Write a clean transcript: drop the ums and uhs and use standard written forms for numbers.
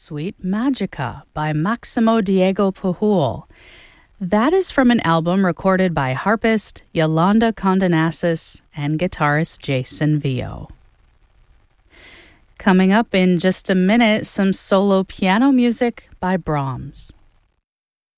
Suite Magica by Maximo Diego Pujol. That is from an album recorded by harpist Yolanda Condonassis and guitarist Jason Vio. Coming up in just a minute, some solo piano music by Brahms.